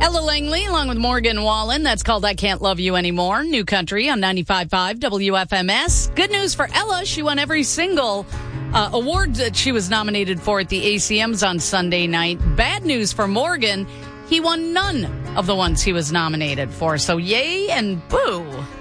Ella Langley along with Morgan Wallen. That's called I Can't Love You Anymore. New Country on 95.5 WFMS. Good news for Ella. She won every single award that she was nominated for at the ACMs on Sunday night. Bad news for Morgan. He won none of the ones he was nominated for. So yay and boo.